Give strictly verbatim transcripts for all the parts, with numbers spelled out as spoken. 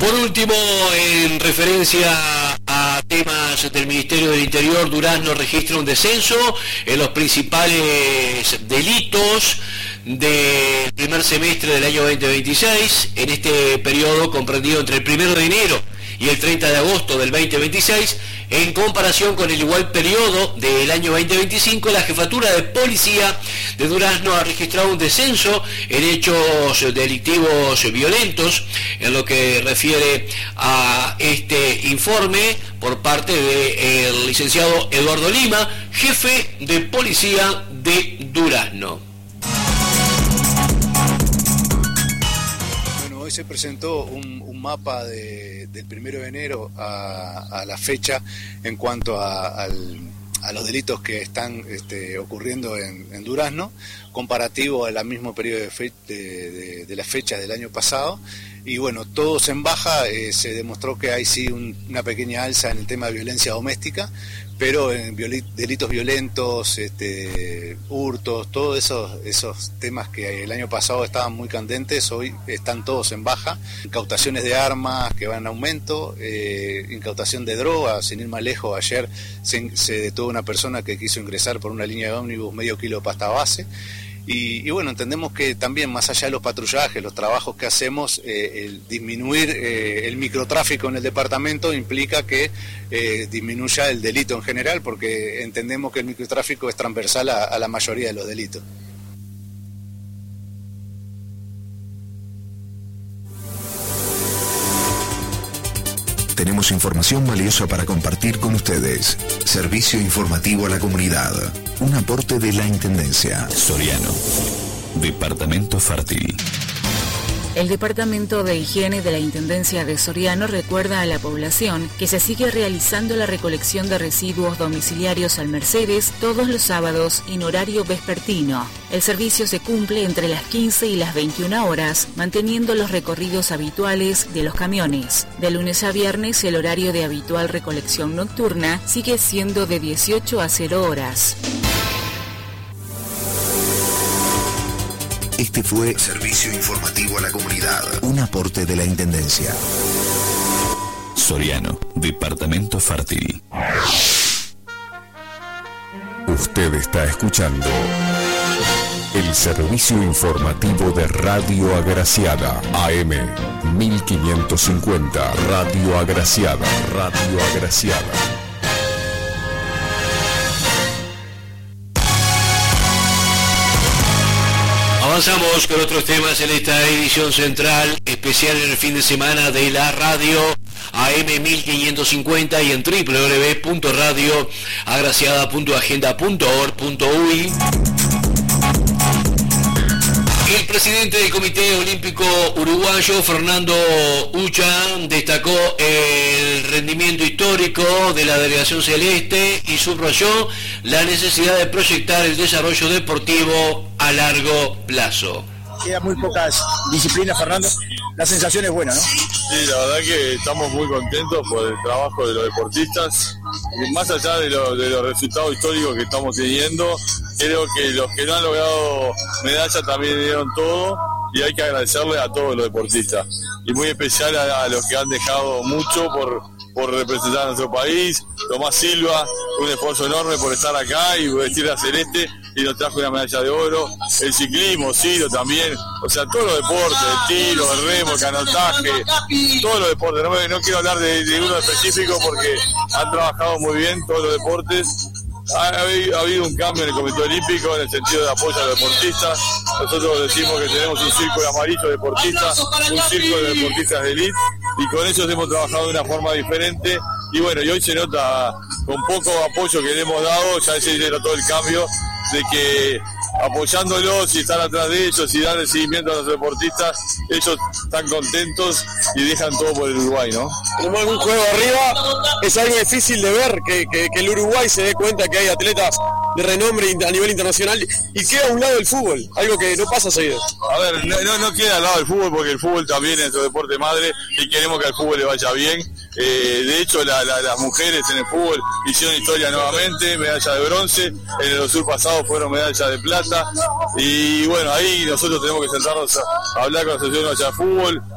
Por último, en referencia a temas del Ministerio del Interior, Durazno registra un descenso en los principales delitos del primer semestre del año veinte veintiséis. En este periodo comprendido entre el primero de enero y el treinta de agosto del veinte veintiséis, en comparación con el igual periodo del año veinte veinticinco, la Jefatura de Policía de Durazno ha registrado un descenso en hechos delictivos violentos, en lo que refiere a este informe por parte del licenciado Eduardo Lima, jefe de Policía de Durazno. Hoy se presentó un, un mapa de, del primero de enero a, a la fecha en cuanto a, al, a los delitos que están este, ocurriendo en, en Durazno, comparativo al mismo periodo de, fe, de, de, de la fecha del año pasado. Y bueno, todos en baja, eh, se demostró que hay sí un, una pequeña alza en el tema de violencia doméstica, pero en viol- delitos violentos, este, hurtos, todos esos, esos temas que el año pasado estaban muy candentes, hoy están todos en baja. Incautaciones de armas que van en aumento, eh, incautación de drogas, sin ir más lejos, ayer se, se detuvo una persona que quiso ingresar por una línea de ómnibus medio kilo de pasta base. Y, y bueno, entendemos que también más allá de los patrullajes, los trabajos que hacemos, eh, el disminuir eh, el microtráfico en el departamento implica que eh, disminuya el delito en general, porque entendemos que el microtráfico es transversal a, a la mayoría de los delitos. Tenemos información valiosa para compartir con ustedes. Servicio informativo a la comunidad. Un aporte de la Intendencia. Soriano. Departamento Fértil. El Departamento de Higiene de la Intendencia de Soriano recuerda a la población que se sigue realizando la recolección de residuos domiciliarios al Mercedes todos los sábados en horario vespertino. El servicio se cumple entre las quince y las veintiuna horas, manteniendo los recorridos habituales de los camiones. De lunes a viernes, el horario de habitual recolección nocturna sigue siendo de dieciocho a cero horas. Este fue Servicio Informativo a la Comunidad, un aporte de la Intendencia. Soriano, Departamento Fértil. Usted está escuchando el servicio informativo de Radio Agraciada, A M mil quinientos cincuenta, Radio Agraciada, Radio Agraciada. Avanzamos con otros temas en esta edición central, especial en el fin de semana de la radio A M mil quinientos cincuenta y en doble u doble u doble u punto radio agraciada punto agenda punto org punto u y. El presidente del Comité Olímpico Uruguayo, Fernando Ucha, destacó el rendimiento histórico de la delegación celeste y subrayó la necesidad de proyectar el desarrollo deportivo a largo plazo. Quedan muy pocas disciplinas, Fernando. La sensación es buena, ¿no? Sí, la verdad que estamos muy contentos por el trabajo de los deportistas. Y más allá de, lo, de los resultados históricos que estamos teniendo, creo que los que no han logrado medalla también dieron todo y hay que agradecerle a todos los deportistas. Y muy especial a, a los que han dejado mucho por, por representar a nuestro país. Tomás Silva, un esfuerzo enorme por estar acá y vestir la celeste y nos trajo una medalla de oro. El ciclismo, Ciro también, o sea, todos los deportes, el tiro, el remo, el canotaje, todos los deportes. No, no quiero hablar de, de uno específico porque han trabajado muy bien todos los deportes. Ha, ha habido un cambio en el Comité Olímpico en el sentido de apoyo a los deportistas. Nosotros decimos que tenemos un círculo amarillo de deportistas, un círculo de deportistas de élite, y con ellos hemos trabajado de una forma diferente. Y bueno, y hoy se nota, con poco apoyo que le hemos dado, ya se notó el cambio de que apoyándolos y estar atrás de ellos y darle seguimiento a los deportistas, ellos están contentos y dejan todo por el Uruguay, ¿no? Tenemos algún juego arriba, es algo difícil de ver, que, que, que el Uruguay se dé cuenta que hay atletas de renombre a nivel internacional y queda a un lado el fútbol, algo que no pasa seguido. A ver, no, no, no queda al lado del fútbol porque el fútbol también es nuestro deporte madre y queremos que al fútbol le vaya bien. Eh, de hecho, la, la, las mujeres en el fútbol hicieron historia nuevamente, medalla de bronce, en el sur pasado fueron medallas de plata, y bueno, ahí nosotros tenemos que sentarnos a, a hablar con la Asociación de Fútbol,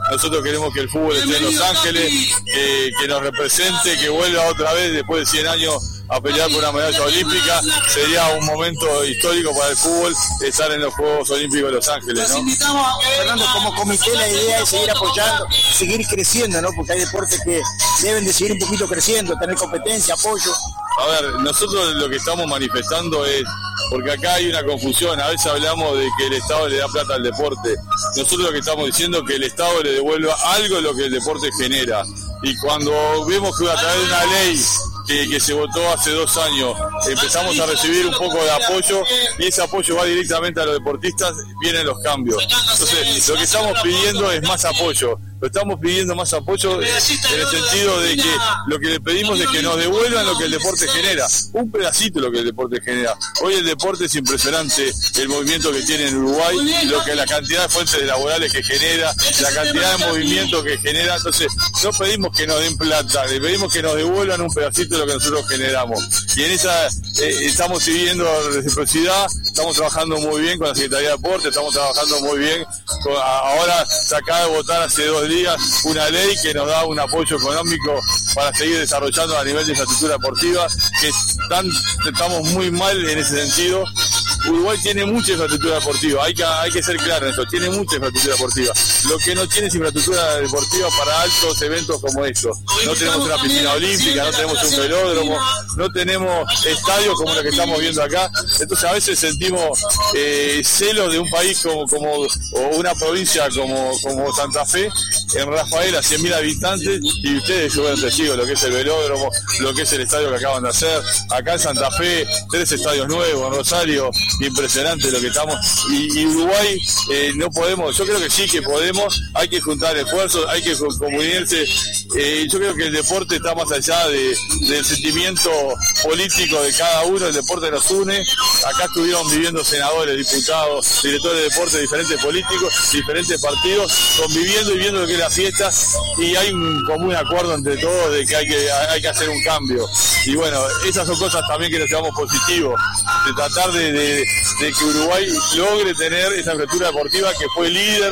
nosotros queremos que el fútbol esté en Los Ángeles, que, que nos represente, que vuelva otra vez después de cien años a pelear por una medalla olímpica. Sería un momento histórico para el fútbol estar en los Juegos Olímpicos de Los Ángeles, ¿no? Fernando, como comité la idea es seguir apoyando, seguir creciendo, ¿no? Porque hay deportes que deben de seguir un poquito creciendo, tener competencia, apoyo. A ver, nosotros lo que estamos manifestando es, porque acá hay una confusión, a veces hablamos de que el Estado le da plata al deporte. Nosotros lo que estamos diciendo es que el Estado le devuelva algo de lo que el deporte genera. Y cuando vemos que a través de una ley que, que se votó hace dos años, empezamos a recibir un poco de apoyo, y ese apoyo va directamente a los deportistas, vienen los cambios. Entonces, lo que estamos pidiendo es más apoyo. Lo estamos pidiendo más apoyo en el sentido de que lo que le pedimos es que nos devuelvan lo que el deporte genera, un pedacito de lo que el deporte genera. Hoy el deporte es impresionante, el movimiento que tiene en Uruguay, lo que la cantidad de fuentes laborales que genera, la cantidad de movimiento que genera. Entonces no pedimos que nos den plata, le pedimos que nos devuelvan un pedacito de lo que nosotros generamos. Y en esa eh, estamos siguiendo reciprocidad, estamos trabajando muy bien con la Secretaría de Deporte, estamos trabajando muy bien. Con, ahora se acaba de votar hace dos días una ley que nos da un apoyo económico para seguir desarrollando a nivel de infraestructura deportiva, que están, estamos muy mal en ese sentido. Uruguay tiene mucha infraestructura deportiva, hay que, hay que ser claro en eso, tiene mucha infraestructura deportiva. Lo que no tiene es infraestructura deportiva para altos eventos como estos. No tenemos una piscina olímpica, no tenemos un velódromo, no tenemos estadios como lo que estamos viendo acá. Entonces a veces sentimos eh, celos de un país como, como o una provincia como, como Santa Fe, en Rafael a cien mil habitantes, y ustedes fueron testigos de lo que es el velódromo, lo que es el estadio que acaban de hacer. Acá en Santa Fe, tres estadios nuevos, en Rosario, impresionante lo que estamos. Y, y Uruguay, eh, no podemos, yo creo que sí que podemos, hay que juntar esfuerzos, hay que comunirse. Eh, yo creo que el deporte está más allá de, del sentimiento político de cada uno, el deporte nos une. Acá estuvieron viviendo senadores, diputados, directores de deporte, diferentes políticos, diferentes partidos, conviviendo y viendo lo que es la fiesta, y hay un común acuerdo entre todos de que hay que, hay que hacer un cambio. Y bueno, esas son cosas también que nos llevamos positivos, de tratar de, de, de que Uruguay logre tener esa infraestructura deportiva que fue líder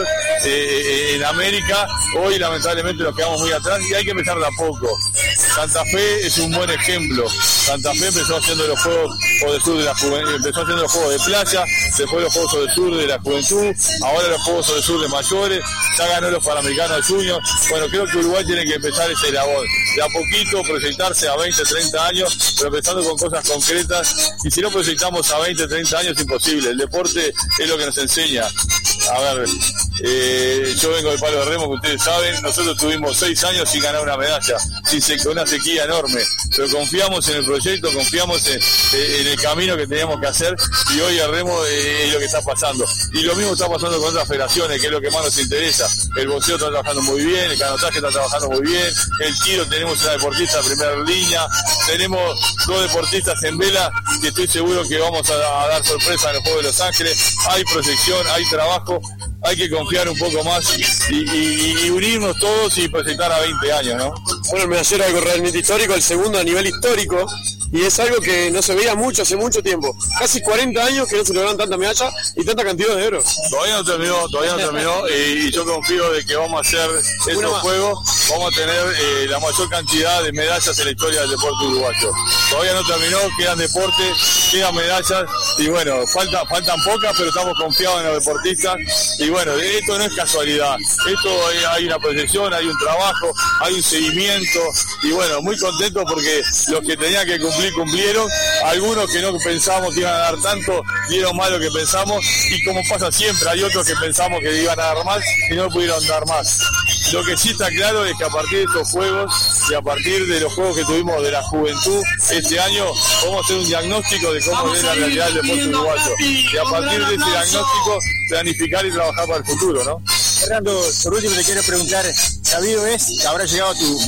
eh, en América. Hoy lamentablemente nos quedamos muy atrás y hay que empezar de a poco. Santa Fe es un buen ejemplo. Santa Fe empezó haciendo los Juegos del Sur de la Juventud, empezó haciendo los Juegos de Playa, después los Juegos del Sur de la Juventud, ahora los Juegos del Sur de Mayores, ya ganó los Panamericanos de Junior. Bueno, creo que Uruguay tiene que empezar ese labor, de a poquito proyectarse a veinte, treinta años, pero empezando con cosas concretas, y si no proyectamos a veinte, treinta años es imposible. El deporte es lo que nos enseña. A ver, eh, yo vengo del palo de remo, que ustedes saben, nosotros tuvimos seis años sin ganar una medalla, sin se, con una sequía enorme, pero confiamos en el proyecto, confiamos en, en el camino que teníamos que hacer, y hoy el remo eh, es lo que está pasando. Y lo mismo está pasando con otras federaciones, que es lo que más nos interesa. El boxeo está trabajando muy bien, el canotaje está trabajando muy bien, el tiro tenemos una deportista de primera línea, tenemos dos deportistas en vela que estoy seguro que vamos a, a dar sorpresa en los Juegos de Los Ángeles. Hay proyección, hay trabajo, hay que confiar un poco más y, y, y unirnos todos y proyectar a veinte años, ¿no? Bueno, el medallero es algo realmente histórico, el segundo a nivel histórico, y es algo que no se veía mucho, hace mucho tiempo. Casi cuarenta años que no se lograron tanta medalla y tanta cantidad de oro. Todavía no terminó, todavía no terminó, y, y yo confío de que vamos a hacer estos juegos, vamos a tener eh, la mayor cantidad de medallas en la historia del deporte uruguayo. Todavía no terminó, quedan deportes, quedan medallas, y bueno, falta, faltan pocas, pero estamos confiados en los deportistas, y bueno, esto no es casualidad, esto eh, hay una proyección, hay un trabajo, hay un seguimiento, y bueno, muy contento porque los que tenían que cumplir, cumplieron. Algunos que no pensábamos que iban a dar tanto, dieron más lo que pensamos, y como pasa siempre, hay otros que pensamos que iban a dar más y no pudieron dar más. Lo que sí está claro es que a partir de estos juegos y a partir de los juegos que tuvimos de la juventud este año, vamos a hacer un diagnóstico de cómo es la realidad del deporte uruguayo, y a partir de ese diagnóstico planificar y trabajar para el futuro, ¿no? Fernando, por último te quiero preguntar, sabido es que habrá llegado a, tu,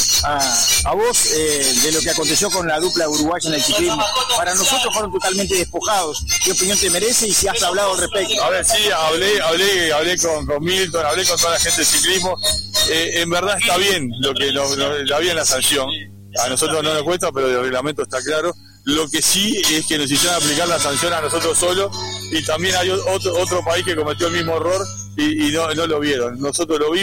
a, a vos eh, de lo que aconteció con la dupla uruguaya en el ciclismo. Para nosotros fueron totalmente despojados. ¿Qué opinión te merece y si has hablado al respecto? A ver, sí, hablé, hablé, hablé con, con Milton, hablé con toda la gente del ciclismo. Eh, en verdad está bien lo que lo, lo, está bien la sanción. A nosotros no nos cuesta, pero el reglamento está claro. Lo que sí es que nos hicieron aplicar la sanción a nosotros solos, y también hay otro, otro país que cometió el mismo error y, y no, no lo vieron. Nosotros lo vimos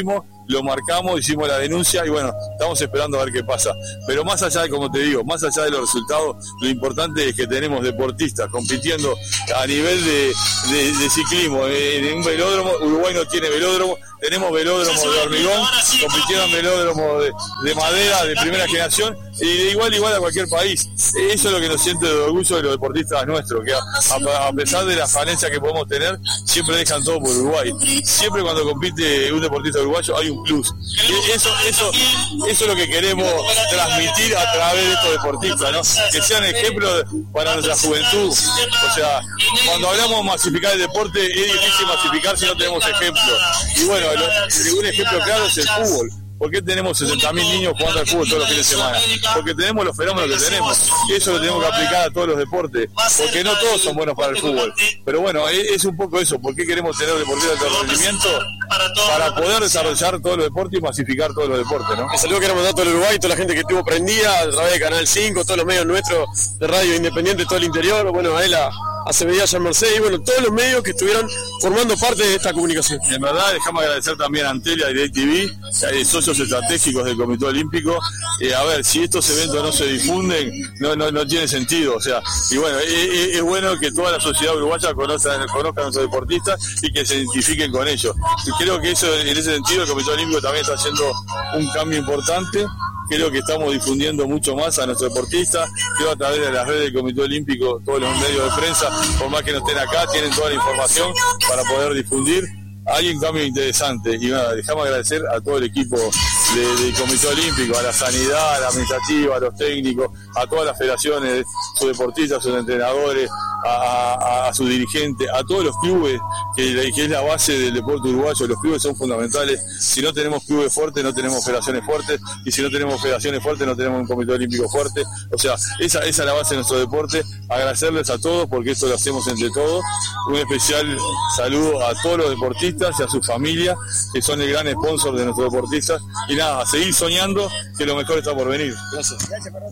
lo marcamos, hicimos la denuncia y bueno, estamos esperando a ver qué pasa. Pero más allá de, como te digo, más allá de los resultados, lo importante es que tenemos deportistas compitiendo a nivel de, de, de ciclismo, en un velódromo. Uruguay no tiene velódromo, tenemos velódromo de hormigón, compitiendo en velódromo de, de madera de primera generación, y de igual igual a cualquier país. Eso es lo que nos siente de orgullo de los deportistas nuestros, que a, a, a pesar de las falencias que podemos tener, siempre dejan todo por Uruguay. Siempre cuando compite un deportista uruguayo hay un plus. Y eso, eso, eso es lo que queremos transmitir a través de estos deportistas, ¿no? Que sean ejemplos para nuestra juventud. O sea, cuando hablamos de masificar el deporte, es difícil masificar si no tenemos ejemplos. Y bueno, lo, un ejemplo claro es el fútbol. ¿Por qué tenemos sesenta mil niños jugando al fútbol todos los fines de semana? Porque tenemos los fenómenos que tenemos. Y eso lo tenemos que aplicar a todos los deportes. Porque no todos son buenos para el fútbol. Pero bueno, es un poco eso. ¿Por qué queremos tener deportistas de alto rendimiento? Para poder desarrollar todos los deportes y masificar todos los deportes, ¿no? Un saludo quiero mandar a todo el Uruguay, toda la gente que estuvo prendida a través de Canal cinco, todos los medios nuestros de radio independiente, todo el interior, bueno, a él a... a Sevilla, Mercedes y bueno, todos los medios que estuvieron formando parte de esta comunicación. En verdad, dejamos agradecer también a Antelia y DirecTV, eh, socios estratégicos del Comité Olímpico. Eh, a ver, si estos eventos no se difunden, no, no, no tiene sentido. O sea, y bueno, es, es bueno que toda la sociedad uruguaya conozca, conozca a nuestros deportistas y que se identifiquen con ellos. Y creo que eso, en ese sentido, el Comité Olímpico también está haciendo un cambio importante. Creo que estamos difundiendo mucho más a nuestros deportistas. Creo a través de las redes del Comité Olímpico, todos los medios de prensa, por más que no estén acá, tienen toda la información para poder difundir. Hay un cambio interesante y bueno, dejamos agradecer a todo el equipo de, del Comité Olímpico, a la sanidad, a la administrativa, a los técnicos, a todas las federaciones, sus deportistas, sus entrenadores, a, a, a sus dirigentes, a todos los clubes, que, que es la base del deporte uruguayo. Los clubes son fundamentales. Si no tenemos clubes fuertes, no tenemos federaciones fuertes, y si no tenemos federaciones fuertes, no tenemos un Comité Olímpico fuerte. O sea, esa, esa es la base de nuestro deporte. Agradecerles a todos, porque esto lo hacemos entre todos. Un especial saludo a todos los deportistas y a sus familias, que son el gran sponsor de nuestros deportistas. Y nada, a seguir soñando, que lo mejor está por venir. Gracias.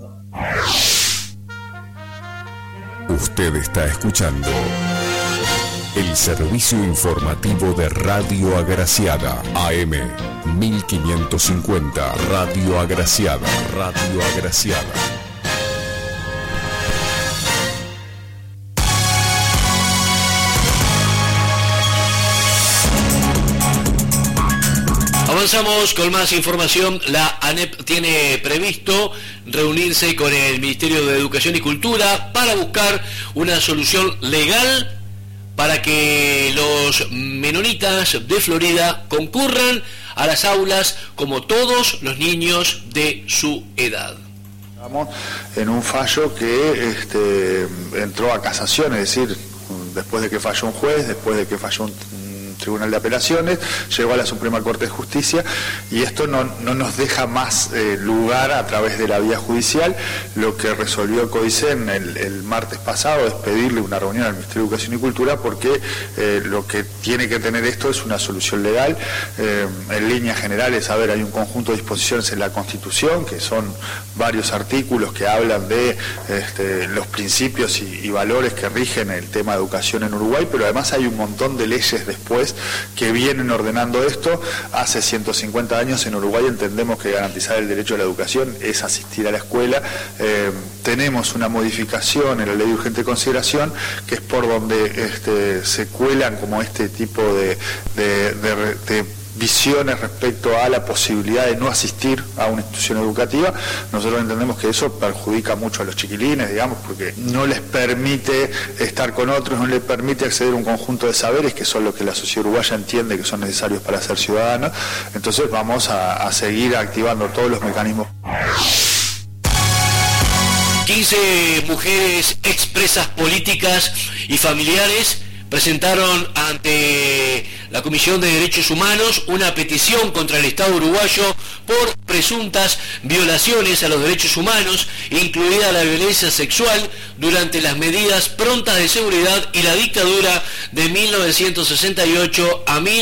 Usted está escuchando el servicio informativo de Radio Agraciada, A M mil quinientos cincuenta, Radio Agraciada, Radio Agraciada. Avanzamos con más información. La ANEP tiene previsto reunirse con el Ministerio de Educación y Cultura para buscar una solución legal para que los menonitas de Florida concurran a las aulas como todos los niños de su edad. Estamos en un fallo que este, entró a casación, es decir, después de que falló un juez, después de que falló un Tribunal de Apelaciones, llegó a la Suprema Corte de Justicia, y esto no, no nos deja más eh, lugar a través de la vía judicial. Lo que resolvió el CODICEN el, el martes pasado es pedirle una reunión al Ministerio de Educación y Cultura, porque eh, lo que tiene que tener esto es una solución legal. Eh, en líneas generales, a ver, hay un conjunto de disposiciones en la Constitución, que son varios artículos que hablan de este, los principios y, y valores que rigen el tema de educación en Uruguay, pero además hay un montón de leyes después que vienen ordenando esto. Hace ciento cincuenta años en Uruguay entendemos que garantizar el derecho a la educación es asistir a la escuela. Eh, tenemos una modificación en la ley de urgente consideración, que es por donde este, se cuelan como este tipo de, de, de, de visiones respecto a la posibilidad de no asistir a una institución educativa. Nosotros entendemos que eso perjudica mucho a los chiquilines, digamos, porque no les permite estar con otros, no les permite acceder a un conjunto de saberes que son lo que la sociedad uruguaya entiende que son necesarios para ser ciudadanos. Entonces vamos a, a seguir activando todos los mecanismos. quince mujeres expresas políticas y familiares presentaron ante la Comisión de Derechos Humanos una petición contra el Estado uruguayo por presuntas violaciones a los derechos humanos, incluida la violencia sexual durante las medidas prontas de seguridad y la dictadura de mil novecientos sesenta y ocho a mil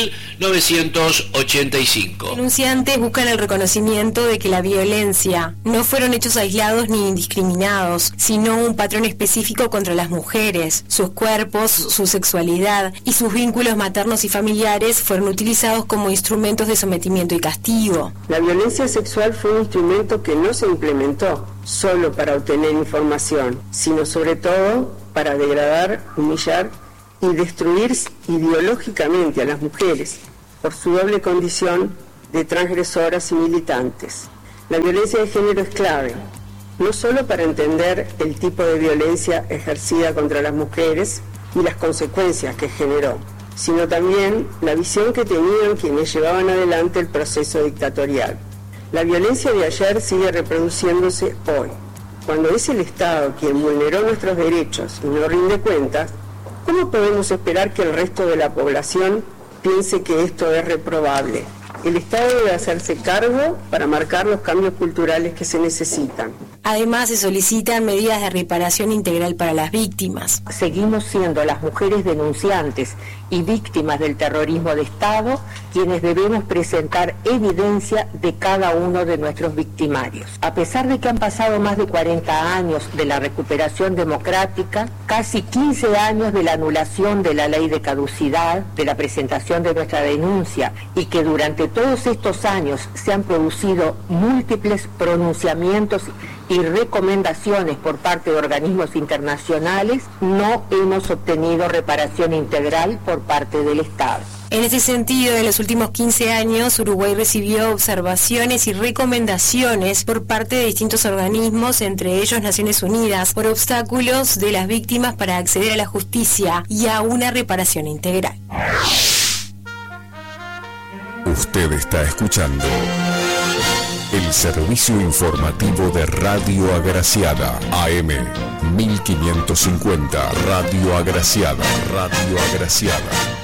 novecientos ochenta y cinco. Denunciantes buscan el reconocimiento de que la violencia no fueron hechos aislados ni indiscriminados, sino un patrón específico contra las mujeres. Sus cuerpos, su sexualidad y sus vínculos maternos y familiares fueron utilizados como instrumentos de sometimiento y castigo. La violencia sexual fue un instrumento que no se implementó solo para obtener información, sino sobre todo para degradar, humillar y destruir ideológicamente a las mujeres por su doble condición de transgresoras y militantes. La violencia de género es clave, no solo para entender el tipo de violencia ejercida contra las mujeres y las consecuencias que generó, sino también la visión que tenían quienes llevaban adelante el proceso dictatorial. La violencia de ayer sigue reproduciéndose hoy. Cuando es el Estado quien vulneró nuestros derechos y no rinde cuentas, ¿cómo podemos esperar que el resto de la población piense que esto es reprobable? El Estado debe hacerse cargo para marcar los cambios culturales que se necesitan. Además, se solicitan medidas de reparación integral para las víctimas. Seguimos siendo las mujeres denunciantes y víctimas del terrorismo de Estado quienes debemos presentar evidencia de cada uno de nuestros victimarios. A pesar de que han pasado más de cuarenta años de la recuperación democrática, casi quince años de la anulación de la ley de caducidad, de la presentación de nuestra denuncia, y que durante todos estos años se han producido múltiples pronunciamientos y recomendaciones por parte de organismos internacionales, no hemos obtenido reparación integral por parte del Estado. En ese sentido, en los últimos quince años, Uruguay recibió observaciones y recomendaciones por parte de distintos organismos, entre ellos Naciones Unidas, por obstáculos de las víctimas para acceder a la justicia y a una reparación integral. Usted está escuchando el servicio informativo de Radio Agraciada, A M mil quinientos cincuenta, Radio Agraciada, Radio Agraciada.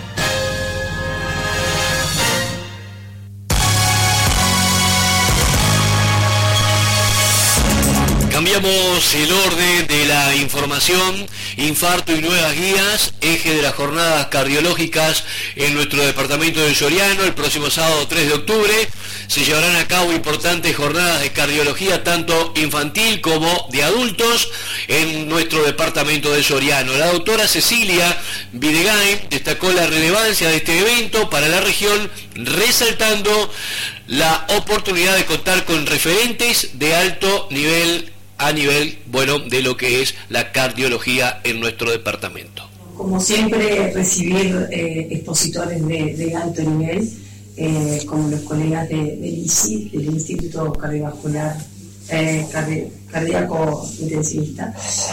Cambiamos el orden de la información. Infarto y nuevas guías, eje de las jornadas cardiológicas en nuestro departamento de Soriano. El próximo sábado tres de octubre se llevarán a cabo importantes jornadas de cardiología, tanto infantil como de adultos, en nuestro departamento de Soriano. La doctora Cecilia Videgain destacó la relevancia de este evento para la región, resaltando la oportunidad de contar con referentes de alto nivel a nivel, bueno, de lo que es la cardiología en nuestro departamento. Como siempre, recibir eh, expositores de, de alto nivel, eh, como los colegas de, del I C I, del Instituto Cardiovascular eh, Cardi Cardíaco Intensivista,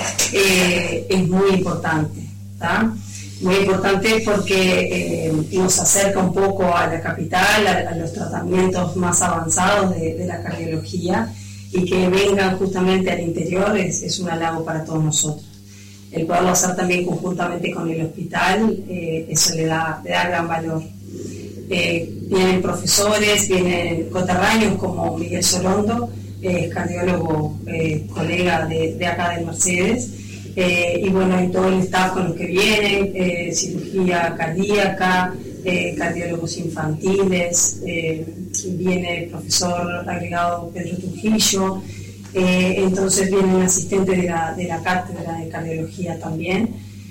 eh, es muy importante, ¿tá? Muy importante porque eh, nos acerca un poco a la capital, a, a los tratamientos más avanzados de, de la cardiología, y que vengan justamente al interior es, es un halago para todos nosotros. El poderlo hacer también conjuntamente con el hospital, eh, eso le da, le da gran valor. Eh, vienen profesores, vienen coterráneos como Miguel Sorondo, eh, cardiólogo, eh, colega de, de acá de Mercedes, eh, y bueno, y todo el staff con los que vienen, eh, cirugía cardíaca, eh, cardiólogos infantiles, eh, viene el profesor agregado Pedro Trujillo, eh, entonces viene un asistente de la, de la cátedra de cardiología también.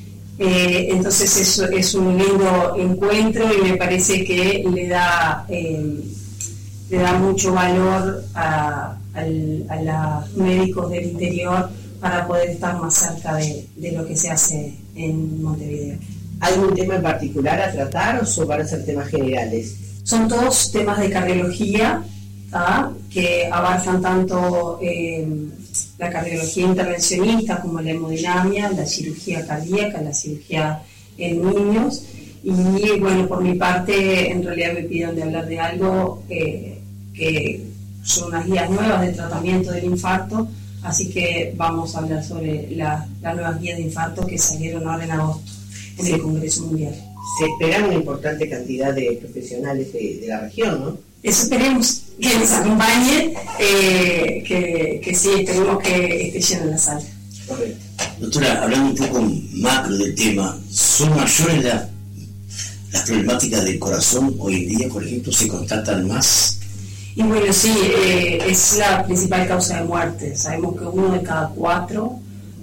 Eh, entonces eso es un lindo encuentro y me parece que le da, eh, le da mucho valor a, a, a los médicos del interior para poder estar más cerca de, de lo que se hace en Montevideo. ¿Algún tema en particular a tratar o van a ser temas generales? Son todos temas de cardiología, ¿tá? Que abarcan tanto eh, la cardiología intervencionista como la hemodinamia, la cirugía cardíaca, la cirugía en niños. Y bueno, por mi parte, en realidad me pidieron de hablar de algo eh, que son unas guías nuevas de tratamiento del infarto, así que vamos a hablar sobre la, las nuevas guías de infarto que salieron ahora en agosto en sí. el Congreso Mundial. Se espera una importante cantidad de profesionales de, de la región, ¿no? Eso esperemos que nos acompañen, eh, que, que sí, esperemos que esté lleno en la sala. Correcto. Doctora, hablando un poco macro del tema, ¿son mayores la, las problemáticas del corazón hoy en día, por ejemplo, se constatan más. Y bueno, sí, eh, es la principal causa de muerte. Sabemos que uno de cada cuatro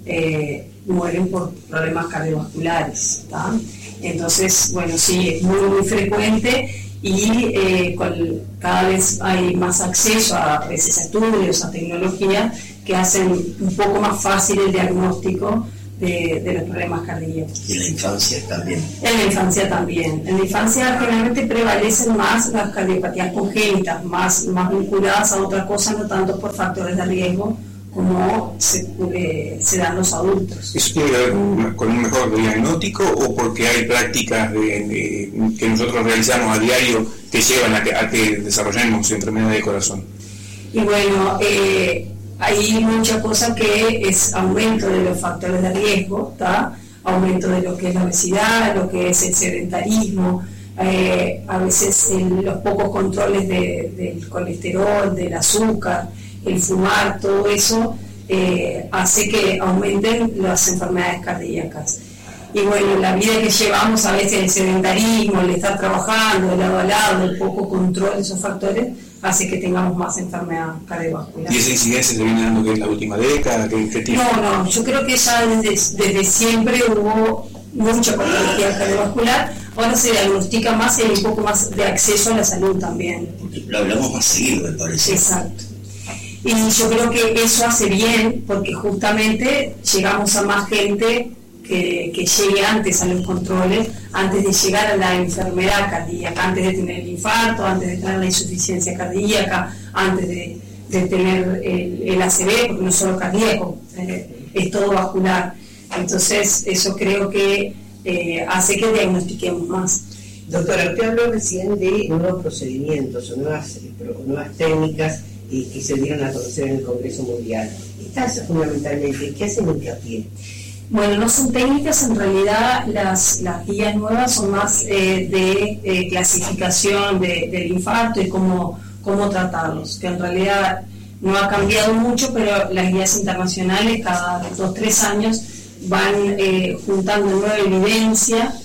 eh, mueren por problemas cardiovasculares, ¿tá? Entonces, bueno, sí, es muy, muy frecuente y eh, con, cada vez hay más acceso a, a veces a estudios, a tecnología que hacen un poco más fácil el diagnóstico de, de los problemas cardíacos. Y en la infancia también. En la infancia también. En la infancia generalmente prevalecen más las cardiopatías congénitas, más, más vinculadas a otra cosa, no tanto por factores de riesgo como se, eh, se dan los adultos. ¿Eso tiene que ver con un mejor diagnóstico o porque hay prácticas de, de, que nosotros realizamos a diario que llevan a que, a que desarrollemos enfermedades de corazón? Y bueno, eh, hay mucha cosa que es aumento de los factores de riesgo, ¿tá? Aumento de lo que es la obesidad, lo que es el sedentarismo, eh, a veces el, los pocos controles de, del colesterol, del azúcar, el fumar, todo eso eh, hace que aumenten las enfermedades cardíacas. Y bueno, la vida que llevamos, a veces el sedentarismo, el estar trabajando de lado a lado, el poco control de esos factores, hace que tengamos más enfermedad cardiovascular. ¿Y esa incidencia se viene dando que en la última década? ¿Qué, qué tiene? No, no, yo creo que ya desde, desde siempre hubo mucha patología cardiovascular, ahora se diagnostica más y hay un poco más de acceso a la salud también. Porque lo hablamos más seguido, me parece. Exacto. Y yo creo que eso hace bien, porque justamente llegamos a más gente que, que llegue antes a los controles, antes de llegar a la enfermedad cardíaca, antes de tener el infarto, antes de tener la insuficiencia cardíaca, antes de, de tener el, el A C V, porque no es solo cardíaco, eh, es todo vascular. Entonces, eso creo que eh, hace que diagnostiquemos más. Doctora, usted habló recién de nuevos procedimientos o nuevas, nuevas técnicas y que se dieron a conocer en el Congreso Mundial. Estas fundamentalmente, ¿qué hacen hincapié? Bueno, no son técnicas, en realidad las, las guías nuevas son más eh, de eh, clasificación de, del infarto y cómo, cómo tratarlos, que en realidad no ha cambiado mucho, pero las guías internacionales cada dos, tres años van eh, juntando nueva evidencia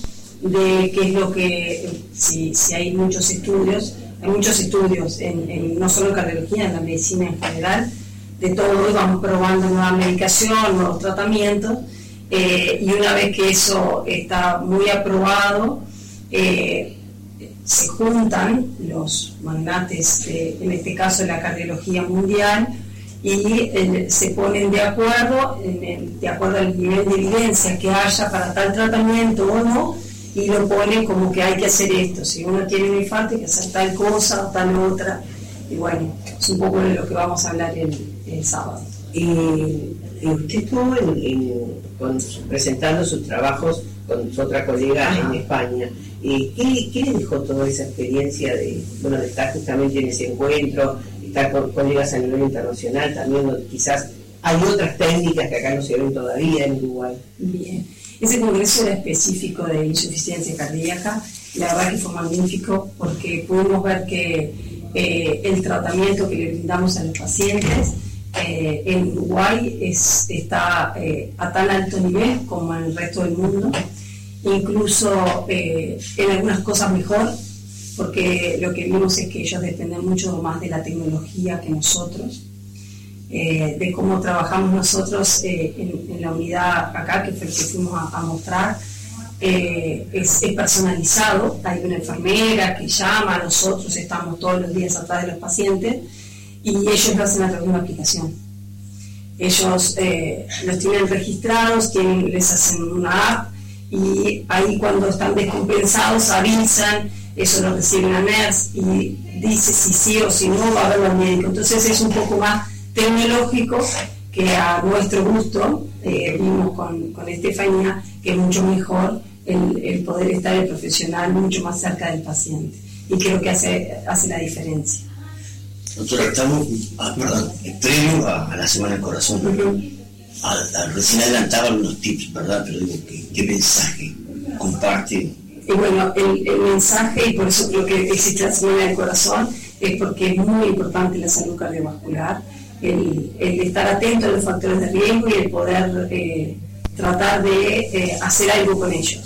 de qué es lo que, si, si hay muchos estudios, hay muchos estudios, en, en, no solo en cardiología, en la medicina en general, de todo, y vamos probando nueva medicación, nuevos tratamientos, eh, y una vez que eso está muy aprobado, eh, se juntan los magnates, de, en este caso de la cardiología mundial, y eh, se ponen de acuerdo, en el, de acuerdo al nivel de evidencia que haya para tal tratamiento o no, y lo ponen como que hay que hacer esto, si uno tiene un infarto hay que hacer tal cosa o tal otra, y bueno, es un poco de lo que vamos a hablar el, el sábado. Y, y usted estuvo en, en, con, presentando sus trabajos con su otra colega Ajá. en España. ¿Y qué, qué le dejó toda esa experiencia de, bueno, de estar justamente en ese encuentro, estar con colegas a nivel internacional también, donde quizás hay otras técnicas que acá no se ven todavía en Uruguay? Bien. Ese congreso era específico de insuficiencia cardíaca, la verdad que fue magnífico porque pudimos ver que eh, el tratamiento que le brindamos a los pacientes eh, en Uruguay es, está eh, a tan alto nivel como en el resto del mundo, incluso eh, en algunas cosas mejor, porque lo que vimos es que ellos dependen mucho más de la tecnología que nosotros. Eh, de cómo trabajamos nosotros eh, en, en la unidad acá, que fue el que fuimos a, a mostrar, eh, es, es personalizado, hay una enfermera que llama a nosotros, estamos todos los días atrás de los pacientes, y ellos lo hacen a través de una aplicación. Ellos eh, los tienen registrados, tienen, les hacen una app, y ahí cuando están descompensados avisan, eso lo recibe una nurse, y dice si sí o si no va a ver al médico. Entonces es un poco más tecnológico, que a nuestro gusto eh, vimos con, con Estefanía, que es mucho mejor el, el poder estar el profesional mucho más cerca del paciente, y creo que hace, hace la diferencia. Doctora, estamos ah, perdón, previo a, a la Semana del Corazón. Uh-huh. a, a, recién adelantaban unos tips, ¿verdad? Pero digo, ¿qué, qué mensaje comparte? Y bueno, el, el mensaje, y por eso creo que existe la Semana del Corazón, es porque es muy importante la salud cardiovascular. El, el estar atento a los factores de riesgo y el poder eh, tratar de eh, hacer algo con ellos.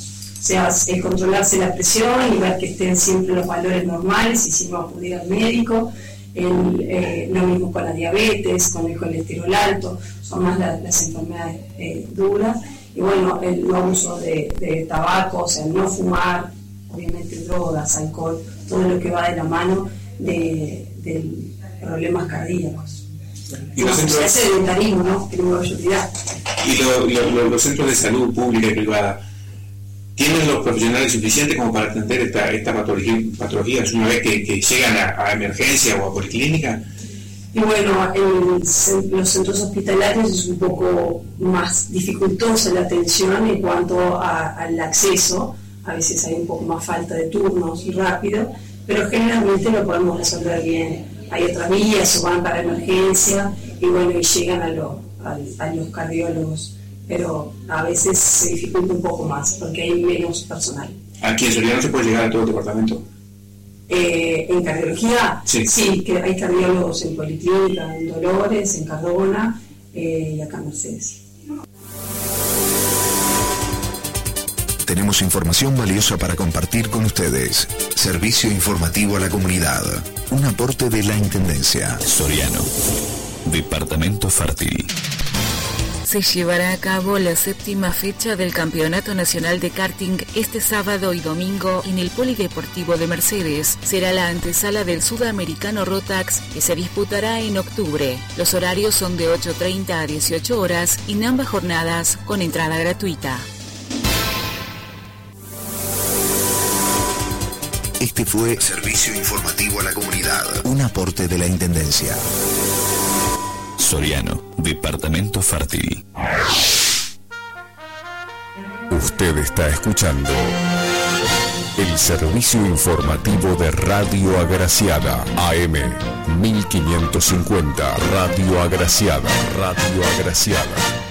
O sea, es controlarse la presión y ver que estén siempre los valores normales y si no acudir al médico. El, eh, lo mismo con la diabetes, con el colesterol alto, son más la, las enfermedades eh, duras. Y bueno, el no uso de, de tabaco, o sea, no fumar, obviamente drogas, alcohol, todo lo que va de la mano de, de problemas cardíacos. Y los centros, ese sedentarismo, ¿no? Que no hay olvidar. Y lo, lo, lo, los centros de salud pública y privada, ¿tienen los profesionales suficientes como para atender esta, esta patología, patologías una vez que, que llegan a, a emergencia o a policlínica? Y bueno, en los centros hospitalarios es un poco más dificultosa la atención en cuanto a, al acceso. A veces hay un poco más falta de turnos y rápido, pero generalmente lo podemos resolver bien. Hay otras vías o van para emergencia y bueno, y llegan a, lo, a, a los cardiólogos, pero a veces se dificulta un poco más porque hay menos personal. ¿Aquí en Soriano se puede llegar a todo el departamento? Eh, en cardiología, sí. sí, que hay cardiólogos en Policlínica, en Dolores, en Cardona eh, y acá en Mercedes. Tenemos información valiosa para compartir con ustedes. Servicio informativo a la comunidad. Un aporte de la Intendencia. Soriano, Departamento Fértil. Se llevará a cabo la séptima fecha del Campeonato Nacional de Karting este sábado y domingo en el Polideportivo de Mercedes. Será la antesala del Sudamericano Rotax que se disputará en octubre. Los horarios son de ocho treinta a dieciocho horas y en ambas jornadas con entrada gratuita. Este fue Servicio Informativo a la Comunidad. Un aporte de la Intendencia. Soriano, Departamento Fértil. Usted está escuchando el servicio informativo de Radio Agraciada, A M mil quinientos cincuenta, Radio Agraciada, Radio Agraciada.